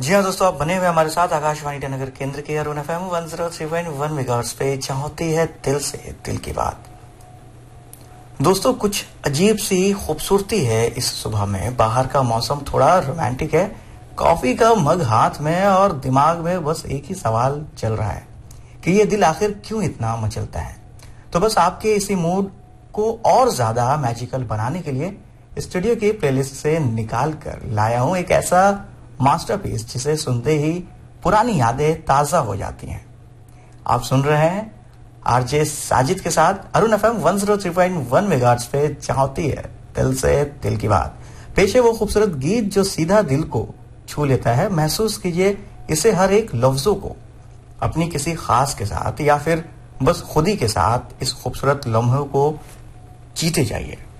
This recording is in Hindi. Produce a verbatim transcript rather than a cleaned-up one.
जी हाँ दोस्तों, आप बने हुए हमारे साथ आकाशवाणी ईटानगर केंद्र के Arun F M one zero three point one megahertz पे चाहती है दिल से दिल की बात। दोस्तों, कुछ अजीब सी खूबसूरती है इस सुबह में। बाहर का मौसम थोड़ा रोमांटिक है, कॉफी का मग हाथ में और दिमाग में बस एक ही सवाल चल रहा है कि ये दिल आखिर क्यों इतना मचलता है। तो बस आपके इसी मूड को और ज्यादा मैजिकल बनाने के लिए स्टूडियो की प्लेलिस्ट से निकाल कर लाया हूं एक ऐसा मास्टरपीस जिसे सुनते ही पुरानी यादें ताजा हो जाती हैं। आप सुन रहे हैं आरजे साजिद के साथ Arun FM one zero three point one megahertz पे चाहती है दिल से दिल की बात। पेश है वो खूबसूरत गीत जो सीधा दिल को छू लेता है। महसूस कीजिए इसे हर एक लफ्जों को अपनी किसी खास के साथ या फिर बस खुद ही के साथ इस खूबसूरत लम्हों को जीते जाइए।